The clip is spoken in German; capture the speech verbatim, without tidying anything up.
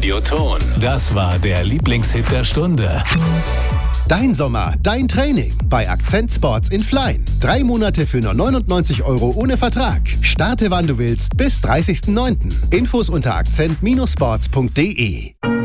Radioton. Das war der Lieblingshit der Stunde. Dein Sommer, dein Training bei Akzent Sports in Flein. Drei Monate für nur neunundneunzig Euro ohne Vertrag. Starte wann du willst bis dreißigsten neunten Infos unter akzent Bindestrich sports punkt de.